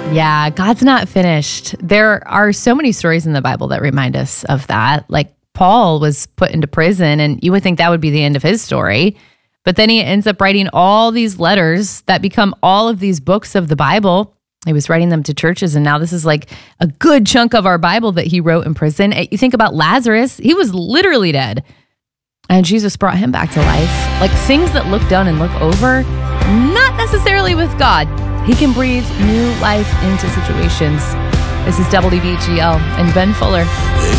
Yeah, God's not finished. There are so many stories in the Bible that remind us of that. Like Paul was put into prison, and you would think that would be the end of his story. But then he ends up writing all these letters that become all of these books of the Bible. He was writing them to churches, and now this is like a good chunk of our Bible that he wrote in prison. You think about Lazarus, he was literally dead. And Jesus brought him back to life. Like things that look done and look over, not necessarily with God. He can breathe new life into situations. This is WBGL and Ben Fuller.